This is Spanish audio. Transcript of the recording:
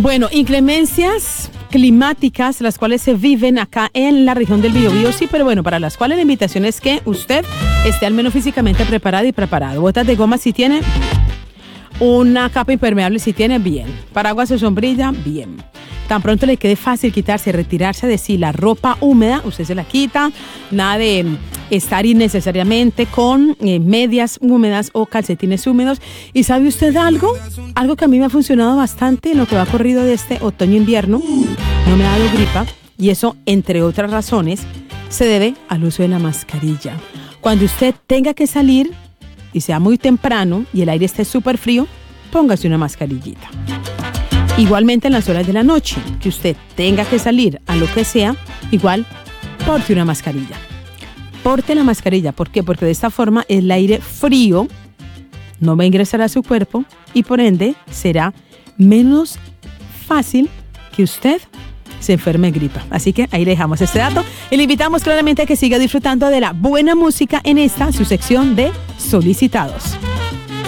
Bueno, inclemencias climáticas, las cuales se viven acá en la región del Biobío, sí, pero bueno, para las cuales la invitación es que usted esté al menos físicamente preparado y preparado. Botas de goma si tiene, una capa impermeable si tiene, bien. Paraguas o sombrilla, bien. Tan pronto le quede fácil quitarse, retirarse de sí la ropa húmeda, usted se la quita, nada de estar innecesariamente con medias húmedas o calcetines húmedos. ¿Y sabe usted algo? Algo que a mí me ha funcionado bastante en lo que va corrido de este otoño-invierno, no me ha dado gripa, y eso, entre otras razones, se debe al uso de la mascarilla. Cuando usted tenga que salir y sea muy temprano y el aire esté súper frío, póngase una mascarillita. Igualmente en las horas de la noche, que usted tenga que salir a lo que sea, igual porte una mascarilla. Porte la mascarilla, ¿por qué? Porque de esta forma el aire frío no va a ingresar a su cuerpo y por ende será menos fácil que usted se enferme de gripa. Así que ahí dejamos este dato y le invitamos claramente a que siga disfrutando de la buena música en esta, su sección de solicitados.